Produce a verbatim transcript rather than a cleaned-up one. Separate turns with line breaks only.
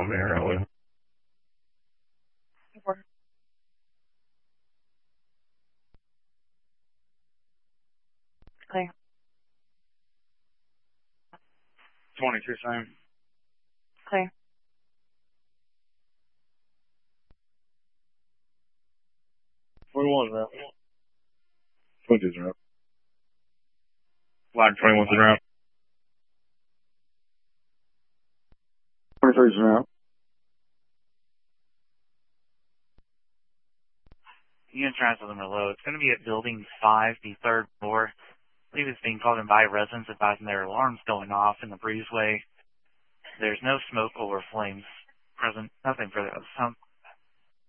on Maryland.
Clear.
twenty-two, same.
Clear.
twenty-one, route.
twenty-two's route.
Line twenty-one's in route.
twenty-three's route.
Unit transfer them are low. It's going to be at building five, the third floor. I believe it's being called in by residents advising their alarms going off in the breezeway. There's no smoke or flames present. Nothing for the